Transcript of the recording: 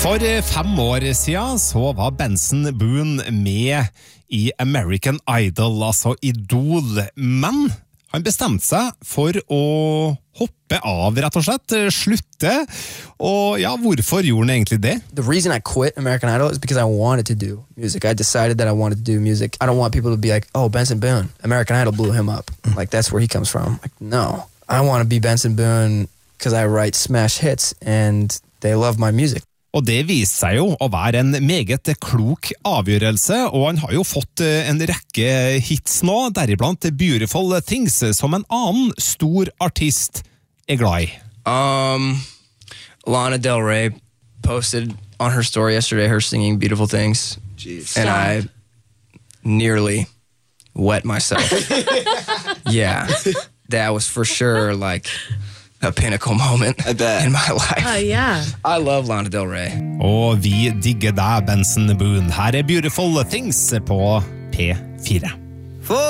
For 5 år siden så var Benson Boone med i American Idol, altså Idol, men han bestemte seg for å hoppe av, rett og slett, slutte, og ja, hvorfor gjorde han egentlig det? The reason I quit American Idol is because I wanted to do music. I decided that I wanted to do music. I don't want people to be like, oh, Benson Boone, American Idol blew him up. Like, that's where he comes from. Like, no. I want to be Benson Boone because I write smash hits and they love my music. Og det viste seg jo å være en meget klok avgjørelse, og han har jo fått en rekke hits nå, deriblant Beautiful Things, som en annen stor artist glad i. Lana Del Rey posted on her story yesterday her singing Beautiful Things. Jeez. And I nearly wet myself. Yeah. That was for sure like a pinnacle moment in my life. Yeah. I love Lana Del Rey. Og vi digger deg, Benson Boone. Her Beautiful Things på P4.